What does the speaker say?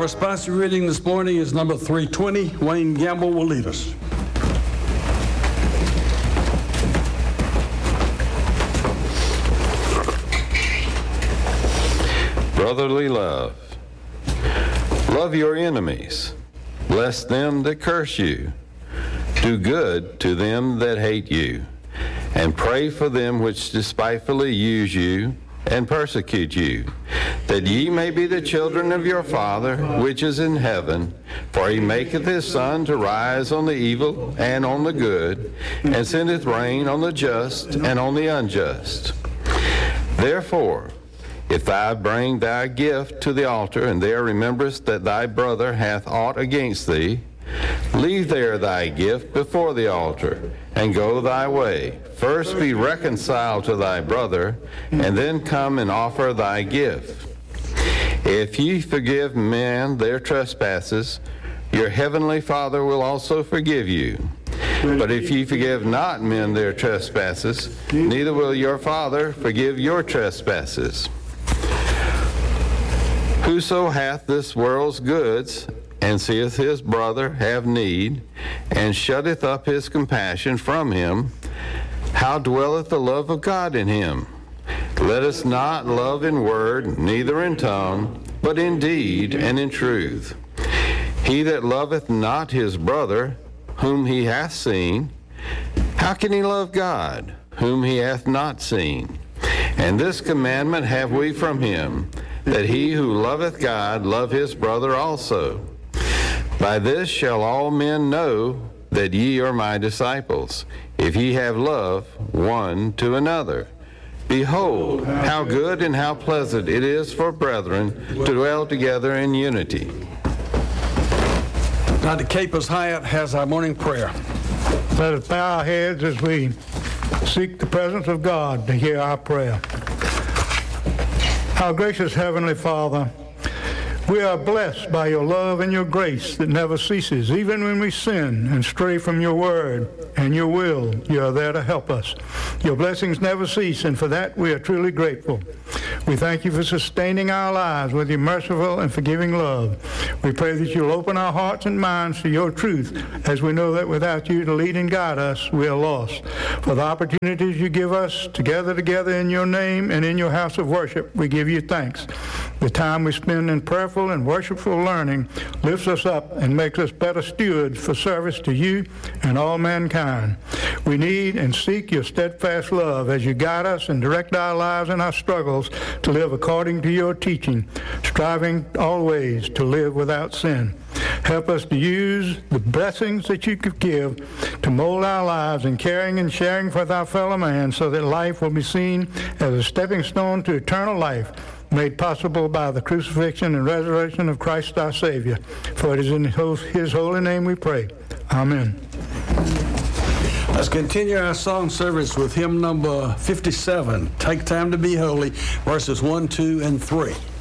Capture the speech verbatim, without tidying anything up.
responsive reading this morning is number three twenty. Wayne Gamble will lead us. Brotherly love. Love your enemies. Bless them that curse you. Do good to them that hate you. And pray for them which despitefully use you and persecute you, that ye may be the children of your Father which is in heaven. For he maketh his sun to rise on the evil and on the good, and sendeth rain on the just and on the unjust. Therefore, if thou bring thy gift to the altar, and there rememberest that thy brother hath aught against thee, leave there thy gift before the altar, and go thy way. First be reconciled to thy brother, and then come and offer thy gift. If ye forgive men their trespasses, your heavenly Father will also forgive you. But if ye forgive not men their trespasses, neither will your Father forgive your trespasses. Whoso hath this world's goods, and seeth his brother have need, and shutteth up his compassion from him, how dwelleth the love of God in him? Let us not love in word, neither in tongue, but in deed and in truth. He that loveth not his brother, whom he hath seen, how can he love God, whom he hath not seen? And this commandment have we from him, that he who loveth God love his brother also. By this shall all men know that ye are my disciples, if ye have love one to another. Behold, how good and how pleasant it is for brethren to dwell together in unity. Doctor Capers Hyatt has our morning prayer. Let us bow our heads as we seek the presence of God to hear our prayer. Our gracious Heavenly Father, we are blessed by your love and your grace that never ceases. Even when we sin and stray from your word and your will, you are there to help us. Your blessings never cease, and for that we are truly grateful. We thank you for sustaining our lives with your merciful and forgiving love. We pray that you'll open our hearts and minds to your truth, as we know that without you to lead and guide us, we are lost. For the opportunities you give us to gather together in your name and in your house of worship, we give you thanks. The time we spend in prayerful and worshipful learning lifts us up and makes us better stewards for service to you and all mankind. We need and seek your steadfast love as you guide us and direct our lives and our struggles to live according to your teaching, striving always to live without sin. Help us to use the blessings that you could give to mold our lives in caring and sharing with our fellow man, so that life will be seen as a stepping stone to eternal life, made possible by the crucifixion and resurrection of Christ our Savior. For it is in his holy name we pray. Amen. Let's continue our song service with hymn number fifty-seven, Take Time to Be Holy, verses one, two, and three.